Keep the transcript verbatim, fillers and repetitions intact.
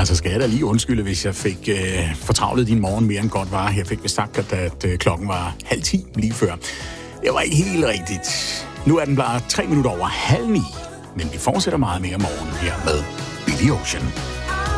Ja, så skal jeg da lige undskylde, hvis jeg fik øh, fortravlet din morgen mere end godt var. Jeg fik vist sagt, at, at øh, klokken var halv ti lige før. Det var ikke helt rigtigt. Nu er den bare tre minutter over halv ni. Men vi fortsætter meget mere morgen her med Billy Ocean.